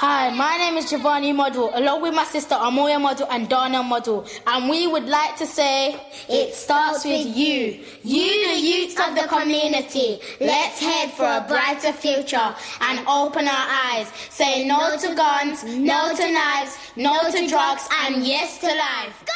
Hi, my name is Giovanni Model, along with my sister Amoya Model and Dana Model, and we would like to say, it starts with you. You, the youth of the community. Let's head for a brighter future and open our eyes. Say no to guns, no to knives, no to drugs, and yes to life.